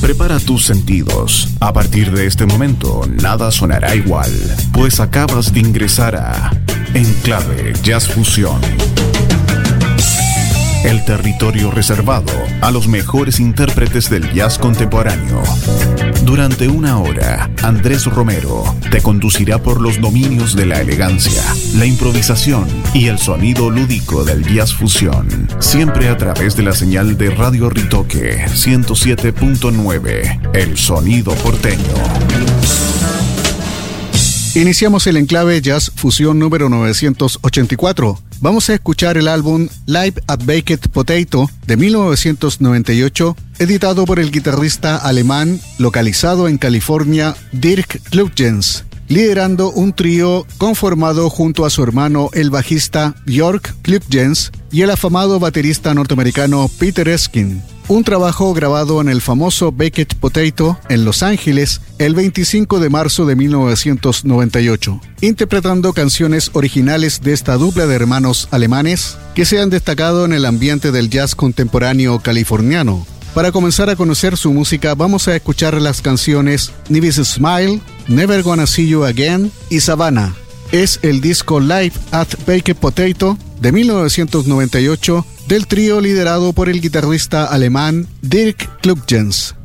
Prepara tus sentidos. A partir de este momento, nada sonará igual, pues acabas de ingresar a Enclave Jazz Fusión. El territorio reservado a los mejores intérpretes del jazz contemporáneo. Durante una hora, Andrés Romero te conducirá por los dominios de la elegancia, la improvisación y el sonido lúdico del jazz fusión. Siempre a través de la señal de Radio Ritoque 107.9, el sonido porteño. Iniciamos el Enclave Jazz Fusión número 984. Vamos a escuchar el álbum Live at Baked Potato de 1998, editado por el guitarrista alemán localizado en California, Dirk Kluggens, liderando un trío conformado junto a su hermano el bajista Björk Kluggens y el afamado baterista norteamericano Peter Eskin. Un trabajo grabado en el famoso Baked Potato en Los Ángeles el 25 de marzo de 1998, interpretando canciones originales de esta dupla de hermanos alemanes que se han destacado en el ambiente del jazz contemporáneo californiano. Para comenzar a conocer su música, vamos a escuchar las canciones Nivis Smile, Never Gonna See You Again y Savannah. Es el disco Live at Baked Potato de 1998 del trío liderado por el guitarrista alemán Dirk Kluggens.